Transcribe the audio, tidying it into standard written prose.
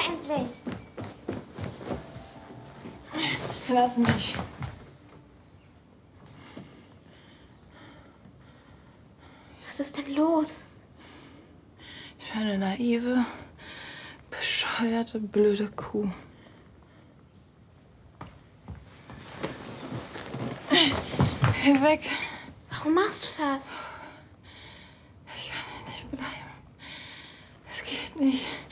endlich. Lass mich. Was ist denn los? Ich bin eine naive, bescheuerte, blöde Kuh. Geh weg. Warum machst du das? Ich kann hier nicht bleiben. Es geht nicht.